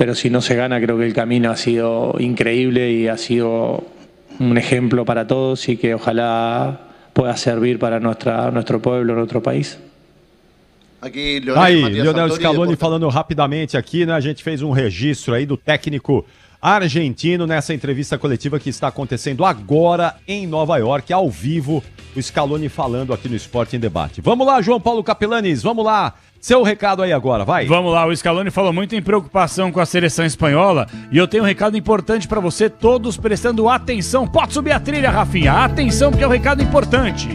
pero si no se gana, creo que el camino ha sido increíble y ha sido un ejemplo para todos y que ojalá pueda servir para nuestro pueblo, nuestro país. Aqui, Lionel Scaloni falando rapidamente aqui, né? A gente fez um registro aí do técnico argentino nessa entrevista coletiva que está acontecendo agora em Nova York, ao vivo, o Scaloni falando aqui no Esporte em Debate. Vamos lá, João Paulo Capelanes, vamos lá. Seu recado aí agora, vai. Vamos lá, o Scaloni falou muito em preocupação com a seleção espanhola e eu tenho um recado importante pra você, todos prestando atenção. Pode subir a trilha, Rafinha. Atenção, porque é um recado importante.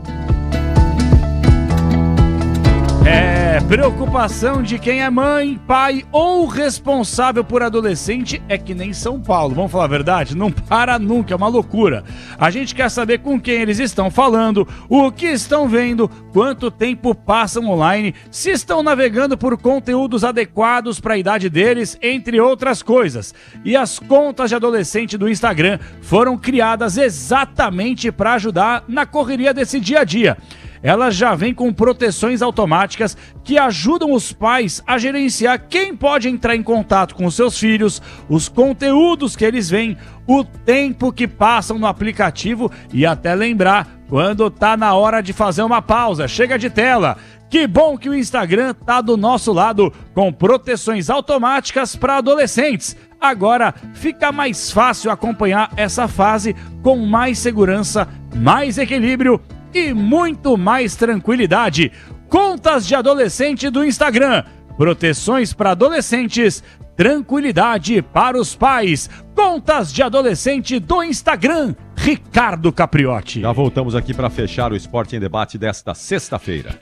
Preocupação de quem é mãe, pai ou responsável por adolescente é que nem São Paulo. Vamos falar a verdade? Não para nunca, é uma loucura. A gente quer saber com quem eles estão falando, o que estão vendo, quanto tempo passam online, se estão navegando por conteúdos adequados para a idade deles, entre outras coisas. E as contas de adolescente do Instagram foram criadas exatamente para ajudar na correria desse dia a dia. Elas já vêm com proteções automáticas que ajudam os pais a gerenciar quem pode entrar em contato com os seus filhos, os conteúdos que eles veem, o tempo que passam no aplicativo e até lembrar quando tá na hora de fazer uma pausa. Chega de tela! Que bom que o Instagram tá do nosso lado com proteções automáticas para adolescentes. Agora fica mais fácil acompanhar essa fase com mais segurança, mais equilíbrio e muito mais tranquilidade. Contas de adolescente do Instagram. Proteções para adolescentes, tranquilidade para os pais. Contas de adolescente do Instagram. Ricardo Capriotti. Já voltamos aqui para fechar o Esporte em Debate desta sexta-feira.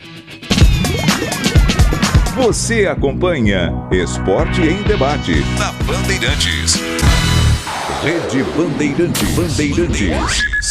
Você acompanha Esporte em Debate na Bandeirantes. Rede Bandeirantes.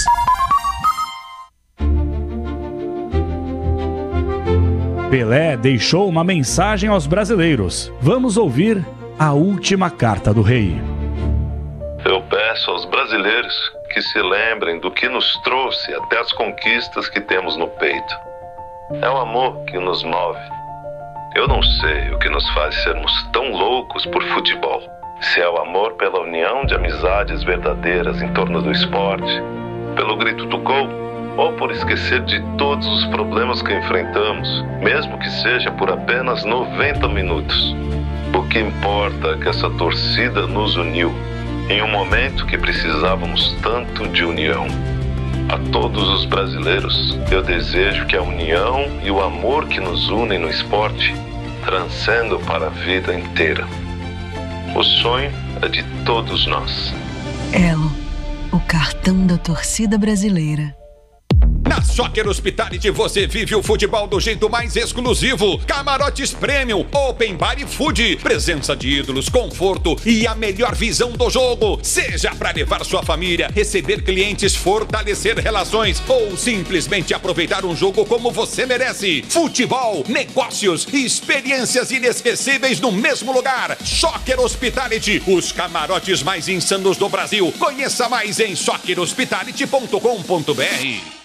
Pelé deixou uma mensagem aos brasileiros. Vamos ouvir a última carta do rei. Eu peço aos brasileiros que se lembrem do que nos trouxe até as conquistas que temos no peito. É o amor que nos move. Eu não sei o que nos faz sermos tão loucos por futebol. Se é o amor pela união de amizades verdadeiras em torno do esporte, pelo grito do gol, ou por esquecer de todos os problemas que enfrentamos, mesmo que seja por apenas 90 minutos. O que importa é que essa torcida nos uniu em um momento que precisávamos tanto de união. A todos os brasileiros, eu desejo que a união e o amor que nos unem no esporte transcendam para a vida inteira. O sonho é de todos nós. Elo, o cartão da torcida brasileira. Na Soccer Hospitality você vive o futebol do jeito mais exclusivo. Camarotes Premium, Open Bar e Food. Presença de ídolos, conforto e a melhor visão do jogo. Seja para levar sua família, receber clientes, fortalecer relações ou simplesmente aproveitar um jogo como você merece. Futebol, negócios e experiências inesquecíveis no mesmo lugar. Soccer Hospitality, os camarotes mais insanos do Brasil. Conheça mais em soccerhospitality.com.br.